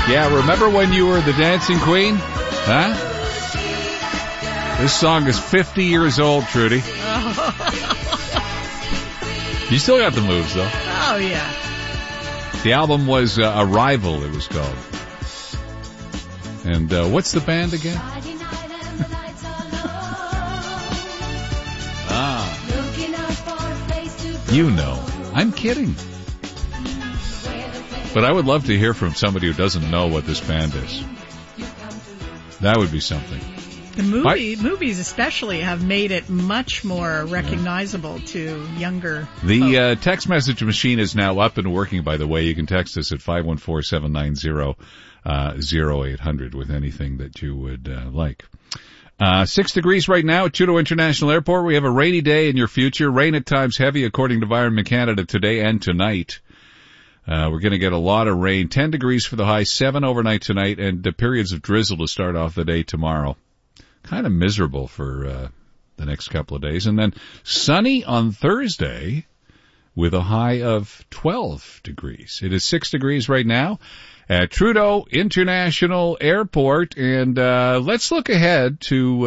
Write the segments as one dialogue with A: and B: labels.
A: Yeah, remember when you were the dancing queen? Huh? This song is 50 years old, Trudy. You still got the moves, though.
B: Oh, yeah.
A: The album was Arrival, it was called. And what's the band again? You know. I'm kidding. But I would love to hear from somebody who doesn't know what this band is. That would be something.
B: The movies especially have made it much more recognizable to younger
A: The text message machine is now up and working, by the way. You can text us at 514-790-0800 with anything that you would like. 6 degrees right now at Trudeau International Airport. We have a rainy day in your future. Rain at times heavy, according to Environment Canada, today and tonight. We're going to get a lot of rain. 10 degrees for the high, 7 overnight tonight, and periods of drizzle to start off the day tomorrow. Kind of miserable for the next couple of days. And then sunny on Thursday with a high of 12 degrees. It is 6 degrees right now at Trudeau International Airport. And let's look ahead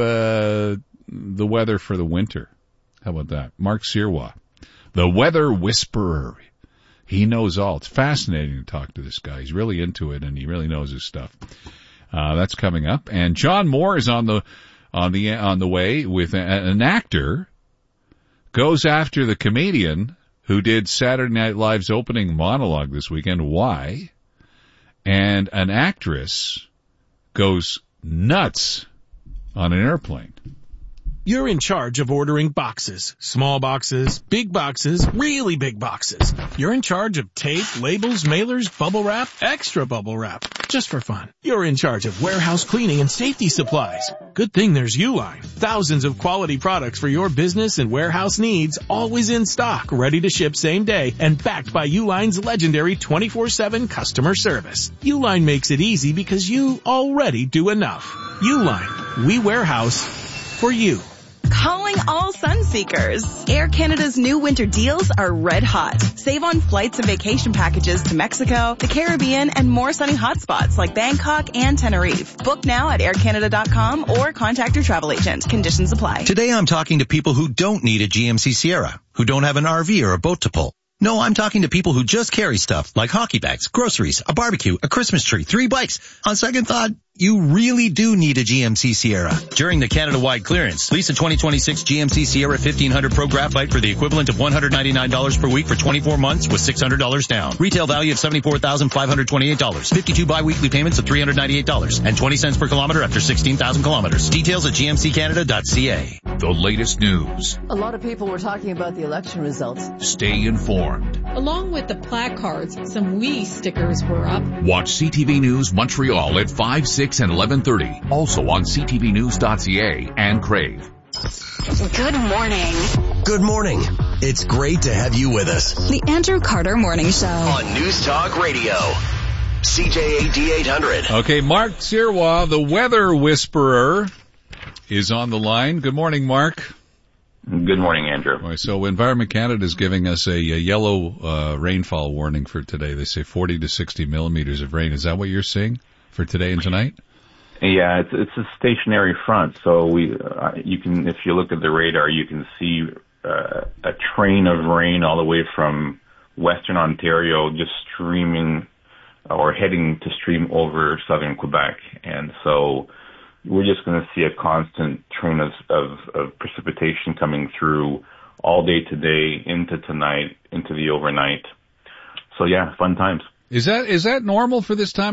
A: to the weather for the winter. How about that? Mark Sirois, the weather whisperer. He knows all. It's fascinating to talk to this guy. He's really into it, and he really knows his stuff. That's coming up. And John Moore is on the way with an actor goes after the comedian who did Saturday Night Live's opening monologue this weekend. Why? And an actress goes nuts on an airplane.
C: You're in charge of ordering boxes. Small boxes, big boxes, really big boxes. You're in charge of tape, labels, mailers, bubble wrap, extra bubble wrap. Just for fun. You're in charge of warehouse cleaning and safety supplies. Good thing there's Uline. Thousands of quality products for your business and warehouse needs, always in stock, ready to ship same day, and backed by Uline's legendary 24/7 customer service. Uline makes it easy because you already do enough. Uline. We warehouse for you.
D: Calling all sun seekers. Air Canada's new winter deals are red hot. Save on flights and vacation packages to Mexico, the Caribbean, and more sunny hotspots like Bangkok and Tenerife. Book now at aircanada.com or contact your travel agent. Conditions apply.
E: Today I'm talking to people who don't need a GMC Sierra, who don't have an RV or a boat to pull. No, I'm talking to people who just carry stuff like hockey bags, groceries, a barbecue, a Christmas tree, 3 bikes. On second thought, you really do need a GMC Sierra. During the Canada-wide clearance, lease a 2026 GMC Sierra 1500 Pro Graphite for the equivalent of $199 per week for 24 months with $600 down. Retail value of $74,528. 52 bi-weekly payments of $398 and 20 cents per kilometer after 16,000 kilometers. Details at gmccanada.ca.
F: The latest news.
G: A lot of people were talking about the election results.
F: Stay informed.
H: Along with the placards, some We stickers were up.
F: Watch CTV News Montreal at 5, 6, and 11:30. Also on ctvnews.ca and Crave.
I: Good morning.
J: Good morning. It's great to have you with us.
I: The Andrew Carter Morning Show.
J: On News Talk Radio. CJAD 800.
A: Okay, Mark Sirois, the weather whisperer, is on the line. Good morning, Mark.
K: Good morning, Andrew.
A: Right, so Environment Canada is giving us a yellow rainfall warning for today. They say 40 to 60 millimeters of rain. Is that what you're seeing for today and tonight?
K: Yeah, it's a stationary front. So you can, if you look at the radar, you can see a train of rain all the way from Western Ontario just streaming or heading to stream over southern Quebec. And so we're just going to see a constant train of precipitation coming through all day today, into tonight, into the overnight. So yeah, fun times.
A: Is that normal for this time